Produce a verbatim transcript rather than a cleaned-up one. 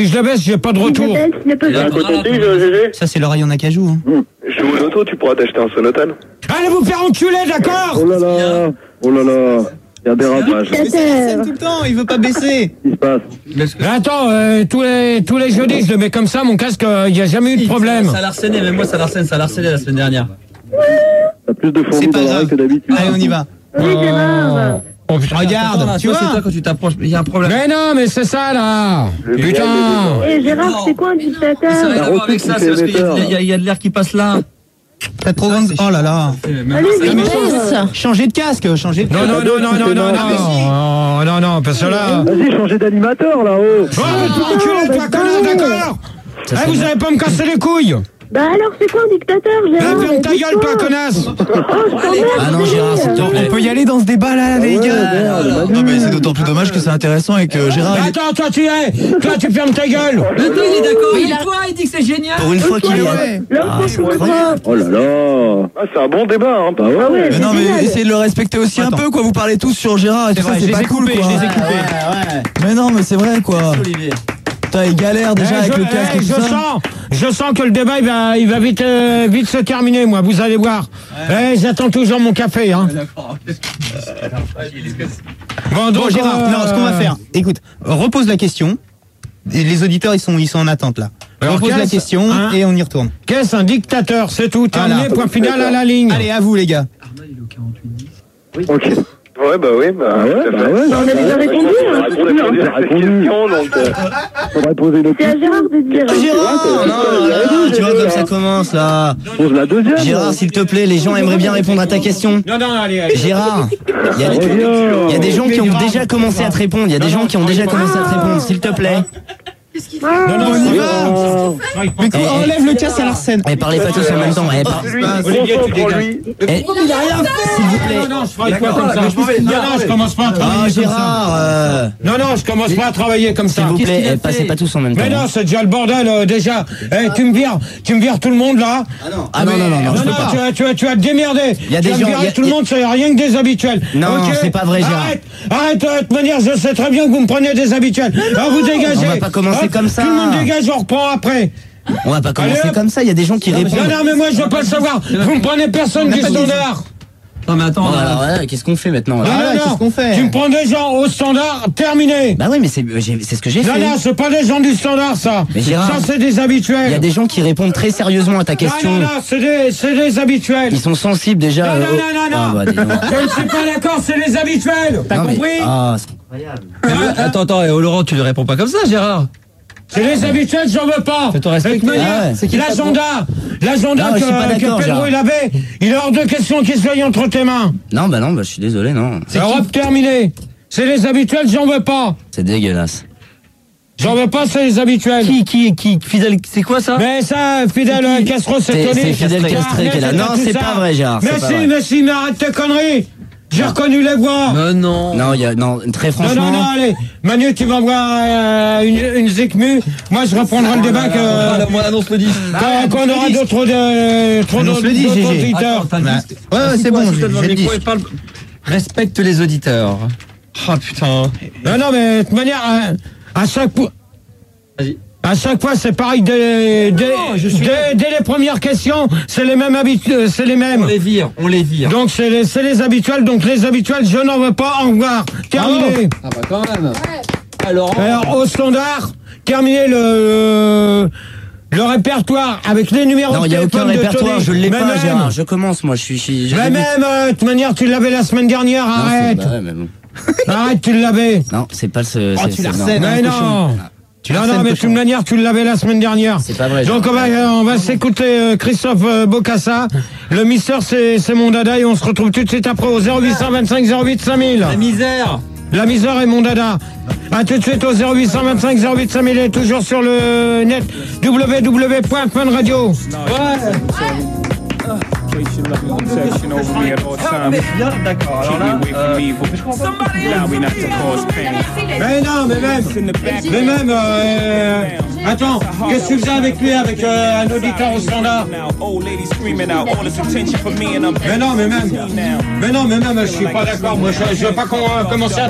Si je le baisse, j'ai pas de retour. Ça, c'est le rayon d'acajou. Hein. Mmh. Je joue l'auto, tu pourras t'acheter un Sonotan. Allez vous faire enculer, d'accord? Oh là là, oh là là, il y a des rapages. Il tout le temps, il veut pas baisser. Qu'est-ce qui se passe? Attends, euh, tous les tous les jeudis, je le mets comme ça, mon casque, il euh, n'y a jamais eu de problème. Ça l'a harcelé, même moi ça l'a harcelé, ça l'a harcelé la semaine dernière. T'as plus de fourmis dans l'oreille que d'habitude. Allez, on y va. Oui, Gérard. Oh, putain. Regarde, Attends, là, tu toi, vois. c'est toi quand tu t'approches, il y a un problème. Mais non, mais c'est ça là. Putain. Eh Gérard, c'est quoi un Ça n'a dictateur? rien à voir avec ça, c'est parce qu'il y a- il y, a- il y a de l'air qui passe là. T'as trop grande. Oh là là. Allez, Changer de casque, changer de Non, non, non, non, non, non, non, non, non, parce que là. Vas-y, changez d'animateur là-haut. Oh, mais toi, enculé, toi, connard, d'accord. Eh, vous allez pas me casser les couilles. bah alors c'est quoi un dictateur, Eh, Gérard? ferme ta gueule, toi, connasse. Ah non, Gérard, s'il te plaît. On peut y aller dans ce débat là, les gars. Non, mais c'est d'autant plus dommage que c'est intéressant et que Gérard. il est- Attends, toi, tu es. Toi, tu fermes ta gueule. Attends, il est d'accord avec toi, il dit que c'est génial. Pour une fois qu'il est. L'homme c'est quoi? Oh là là. Ah, c'est un bon débat, hein. Bah Ah ouais. ouais, Mais c'est non, mais génial. essayez de le respecter aussi un peu, quoi. Vous parlez tous sur Gérard et tout ça, c'est pas cool, quoi. Je les ai coupés. Mais non, mais c'est vrai, quoi. Olivier. Putain, il galère déjà Eh, avec je, le casque eh, et tout je ça. sens, je sens que le débat il va, il va vite, euh, vite se terminer, moi. Vous allez voir. Eh, j'attends toujours mon café, hein. D'accord. Bon, Bon, donc, Gérard, euh, non, ce qu'on va faire, écoute, repose la question. Et les auditeurs, ils sont, ils sont en attente, là. Alors, Repose la qu'est-ce- question hein et on y retourne. Qu'est-ce un dictateur? C'est tout. Terminé, Voilà. point final à la ligne. Allez, à vous, les gars. Ok. Ouais, bah oui, bah ouais, bah ouais. On a déjà répondu, hein. On a répondu. Donc, euh, faudrait poser une C'est à Gérard de dire. Gérard, non, non, tu vois comme ça commence, là. Pose la deuxième. Gérard, s'il te plaît, les gens aimeraient bien répondre à ta question. Non, non, allez, allez. Gérard, il y, a des- il y a des gens qui ont déjà commencé à te répondre. Il y a des gens qui ont déjà commencé à te répondre, s'il te plaît. Non, non, On y va. Oh. Mais quand on enlève le casque à l'arsène. Eh, parlez pas tous en même temps. Eh, par- Lui, Olivier, tu concentre-lui. eh, s'il vous plaît. Non, non, je ferai pas comme ça. Non, non, je commence pas à Ah, travailler comme ça. Gérard, euh, Non, non, je commence pas à travailler comme ça. s'il vous Qu'est-ce plaît, qu'il a eh, passez fait pas tous en même temps. Mais non, c'est déjà le bordel, euh, déjà. Eh, tu me vires, tu me vires tout le monde, là. Ah non, non, non, non, Non, je peux non, pas. tu vas, tu vas, tu vas te démerder. Il y a tu des vas gens- me virer il y a- tout le monde, c'est rien que des habituels. Non, Ok c'est pas vrai, Gérard. Arrête, arrête, euh, de toute manière, je sais très bien que vous me prenez des habituels. Alors vous dégagez. On va pas commencer Hop, comme ça. Tout le monde dégage, on reprend après. On va pas commencer Allez, hop. comme ça, il y a des gens qui Non, répondent. non, mais moi, je veux pas le savoir. Vous me prenez personne du standard. Non mais attends, Bon, là, alors, ouais, qu'est-ce qu'on fait maintenant là Non, Ah, non, là, non. qu'est-ce qu'on fait Tu me prends des gens au standard, terminé. Bah oui, mais c'est j'ai- c'est ce que j'ai Non, fait. non, c'est pas des gens du standard, ça. Mais Gérard, ça, c'est des habituels. Il y a des gens qui répondent très sérieusement à ta question. Non, non, non, c'est des, c'est des habituels. Ils sont sensibles déjà. Non, non, euh, non, non, Ah, non. bah, dis donc. Je ne suis pas d'accord, c'est les habituels. T'as Non, mais- compris? Ah, c'est- Mais le- attends, attends, eh, oh, Laurent, tu ne réponds pas comme ça, Gérard. C'est les habituels, j'en veux pas. Fais-toi respecter. De toute manière, Ah ouais. C'est qui l'agenda, l'agenda Non, je suis pas que, que d'accord, Pedro Gérard. il avait, il est hors de question qu'il soit entre tes mains. Non, bah non, bah je suis désolé, non. Alors hop, terminé. C'est les habituels, j'en veux pas. C'est dégueulasse. J'en veux pas, c'est les habituels. Qui, qui, qui, Fidèle, c'est quoi ça? Mais ça, Fidèle euh, Castro, c'est C'est Tony. c'est Fidel Castré qui est là. Non, c'est pas vrai, Gérard. Mais c'est pas si, vrai. mais si, mais arrête tes conneries. J'ai reconnu les voix. Mais non. Non, il y a, non, très Non, franchement. non, non, allez. Manu, tu vas voir euh, une, une Zikmu. Moi, je reprendrai le débat que, Ah, moi, annonce le disque. quand, quand on aura d'autres euh, trop Annonce d'autres le dit, d'autres Gégé. auditeurs. Attends, Bah, juste- ouais, ouais, Assis-toi, c'est bon, assis-toi j'ai- devant j'ai le le micro disque. et parle. Respecte les auditeurs. Ah putain. Non, non, mais de toute manière, hein, à chaque fois. Vas-y. À chaque fois, c'est pareil. Dès, dès, dès, dès les premières questions, c'est les mêmes habitudes, c'est les mêmes. On les vire, on les vire. Donc c'est les, c'est les habituels. Donc les habituels, je n'en veux pas. Au revoir. Terminé. Ah bah quand même. Alors, Alors au standard, terminé le le répertoire avec les numéros Non, de il n'y a aucun téléphone de répertoire, Tony. je l'ai Mais pas, même, Gérard. Je commence, moi, je suis. je- je- Mais je- même, euh, de toute manière, tu l'avais la semaine dernière. Non, c'est- Arrête. bah ouais, mais bon. Arrête, tu l'avais. Non, c'est pas ce. Oh, c'est- tu c'est- l'harcèles, non. mais non. Tu non, l'harcèles, non, mais de cochon. toute manière, tu l'avais la semaine dernière. C'est pas vrai. Donc on va, euh, on va s'écouter euh, Christophe euh, Bocassa. Le Mister, c'est c'est mon dada et on se retrouve tout de suite après au zéro huit cent vingt-cinq zéro huit cinq mille. la misère. La misère est mon dada. A tout de suite au zéro huit cent vingt-cinq zéro huit cinq mille et toujours sur le net w w w point fun radio. Ouais. Concentration, love and protection over me at all times. Bien, d'accord. Alors Keep me là, away euh, from evil. Allow me not to cause pain. Mais non, mais même, In the back, mais même, euh, attends, qu'est-ce que tu faisais avec lui, avec euh, un auditeur au standard? now old lady screaming out all this attention for me and I'm Mais non, mais même, mais non, mais même, je suis pas d'accord, moi je, je veux pas qu'on, euh, commencer à